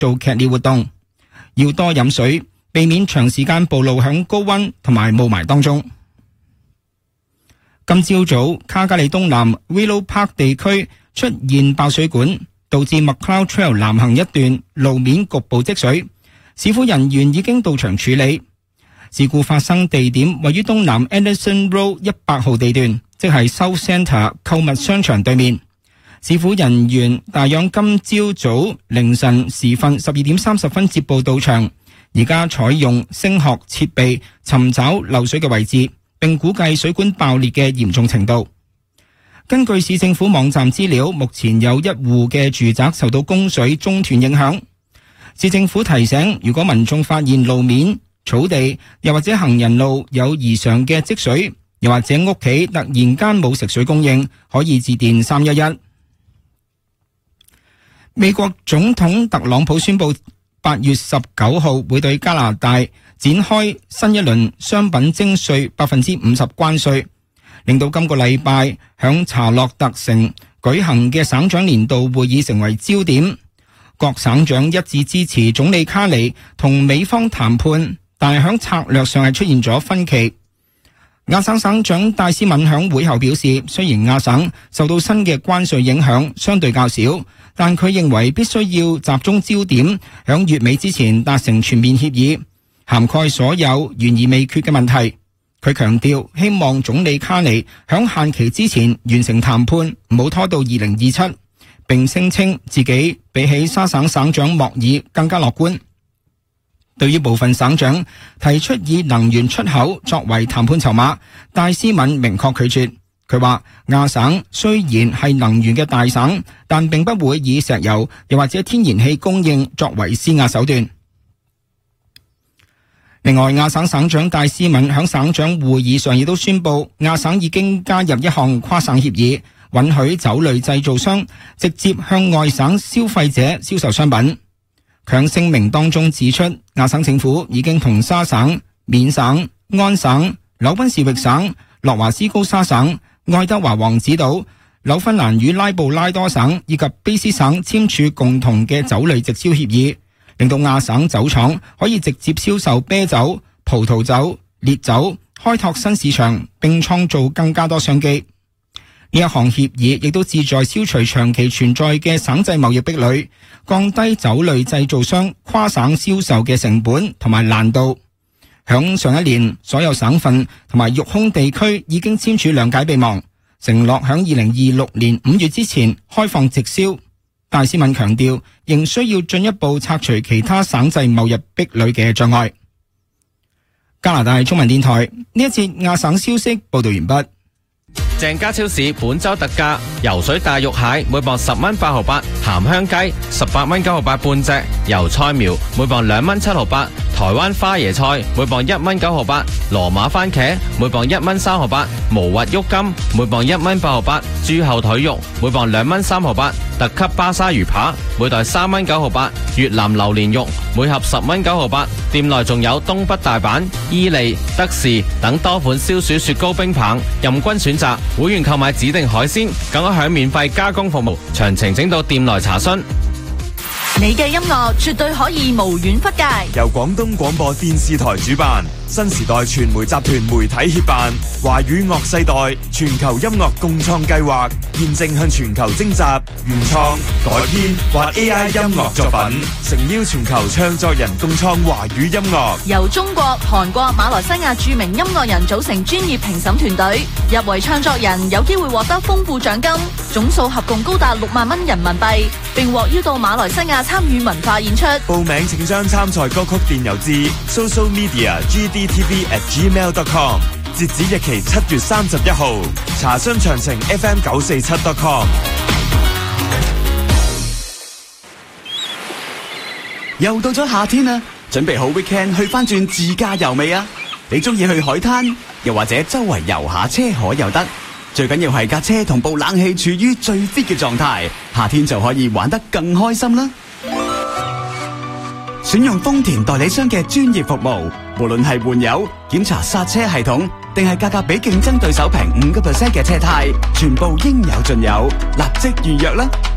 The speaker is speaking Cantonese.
做劇烈活動，要多飲水，避免長時間暴露響高溫同埋霧霾當中。今朝早，卡加里東南 Willow Park 地區出現爆水管，導致 McLeod Trail 南行一段路面局部積水，市府人員已經到場處理。事故發生地點位於東南 Anderson Road 100號地段，即係 South Centre 購物商場對面。市府人員大約今朝早凌晨時分12點30分接報到場，而家採用聲學設備尋找漏水嘅位置，並估計水管爆裂嘅嚴重程度。根據市政府網站資料，目前有一戶嘅住宅受到供水中斷影響。市政府提醒，如果民眾發現路面、草地又或者行人路有異常嘅積水，又或者屋企突然間冇食水供應，可以致電311。美國總統特朗普宣布8月19號會對加拿大展開新一輪商品徵稅50%關稅，令到今個禮拜響查洛特城舉行嘅省長年度會議成為焦點。各省長一致支持總理卡尼同美方談判，但係響策略上係出現咗分歧。亞省省長戴斯敏響會後表示，雖然亞省受到新嘅關稅影響相對較少，但佢認為必須要集中焦點響月尾之前達成全面協議，涵蓋所有懸而未決嘅問題。佢強調希望總理卡尼響限期之前完成談判，唔好拖到2027，並聲稱自己比起沙省省長莫爾更加樂觀。對於部分省長提出以能源出口作為談判籌碼，戴斯敏明確拒絕。佢話亞省雖然係能源嘅大省，但並不會以石油又或者天然氣供應作為施壓手段。另外，亞省省長戴斯敏響省長會議上亦都宣布，亞省已經加入一項跨省協議，允許酒類製造商直接向外省消費者銷售商品。強聲明當中指出，亞省政府已經同沙省、緬省、安省、紐賓士域省、諾華斯高沙省、愛德華王子島、紐芬蘭與拉布拉多省以及卑斯省簽署共同嘅酒類直銷協議，令到亞省酒廠可以直接銷售啤酒、葡萄酒、烈酒，開拓新市場，並創造更加多商機。呢一項協議亦都旨在消除長期存在嘅省際貿易壁壘，降低酒類製造商跨省銷售嘅成本同埋難度。響上一年，所有省份同埋育空地區已經簽署諒解備忘，承諾響2026年5月之前開放直銷。戴斯敏強調，仍需要進一步拆除其他省際貿易壁壘嘅障礙。加拿大中文電台呢一節亞省消息報道完畢。 鄭家超市本周特價，游水大肉蟹每磅10蚊8毫8，鹹香雞18蚊9毫8半隻，油菜苗每磅2蚊7毫8，台灣花椰菜每磅1蚊9毫8，羅馬番茄每磅1蚊3毫8，無核郁金每磅1蚊8毫8，豬後腿肉每磅2蚊3毫8，特級巴沙魚扒每袋3蚊9毫8，越南榴蓮肉每盒10蚊9毫8。店內仲有東北大阪、伊利、德士等多款消暑雪糕冰棒，任君選擇。會員購買指定海鮮，更可享免費加工服務。詳情請到店內查詢。 你嘅音樂絕對可以無遠弗屆， 由廣東廣播電視台主辦，新時代傳媒集團媒體協辦，華語樂世代全球音樂共創計劃，現正向全球徵集原創、改編或 AI 音樂作品，誠邀全球唱作人共創華語音樂。 由中國、韓國、馬來西亞著名音樂人組成專業評審團隊，入圍唱作人有機會獲得豐富獎金，總數合共高達6萬蚊人民幣，並獲邀到馬來西亞參與文化演出。 報名請將參賽歌曲電郵至 socialmedia@gdtv@gmail.com， 截止日期7月31號。查詢詳情 fm947.com。 又到咗夏天啦，準備好 weekend 去翻轉自駕遊未啊？你中意去海灘，又或者周圍遊下車河又得，最緊要係架車同部冷氣處於最 fit 嘅狀態，夏天就可以玩得更開心啦。選用豐田代理商嘅專業服務，無論係換油、檢查剎車系統，定係價格比競爭對手平5% 嘅車胎，全部應有盡有，立即預約啦！